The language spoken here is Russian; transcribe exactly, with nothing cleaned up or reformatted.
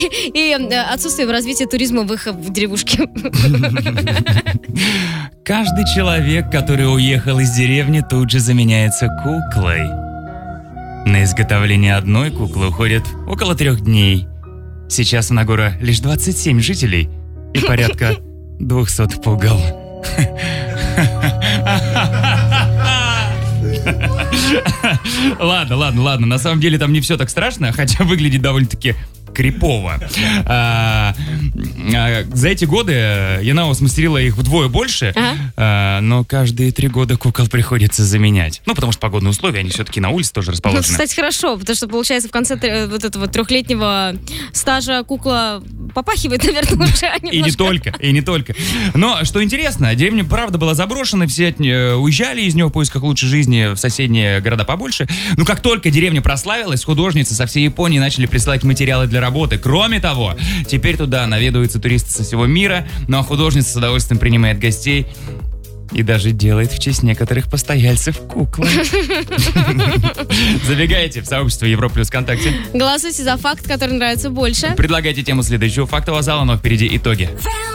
И отсутствие в развитии туризма в их в деревушке. Каждый человек, который уехал из деревни, тут же заменяется куклой. На изготовление одной куклы уходит около трех дней. Сейчас в Нагоро лишь двадцать семь жителей и порядка двухсот пугал. Ладно, ладно, ладно. На самом деле там не все так страшно, хотя выглядит довольно-таки крипово. А, а, за эти годы Янао смастерила их вдвое больше, ага. а, но каждые три года кукол приходится заменять. Ну, потому что погодные условия, они все-таки на улице тоже расположены. Ну, кстати, хорошо, потому что, получается, в конце вот этого трехлетнего стажа кукла попахивает, наверное, уже немножко. И не только, и не только. Но, что интересно, деревня, правда, была заброшена, все уезжали из нее в поисках лучшей жизни в соседние города побольше. Но как только деревня прославилась, художницы со всей Японии начали присылать материалы для работы. Кроме того, теперь туда наведываются туристы со всего мира, ну а художница с удовольствием принимает гостей и даже делает в честь некоторых постояльцев куклы. Забегайте в сообщество Европа Плюс ВКонтакте. Голосуйте за факт, который нравится больше. Предлагайте тему следующего фактового зала, но впереди итоги.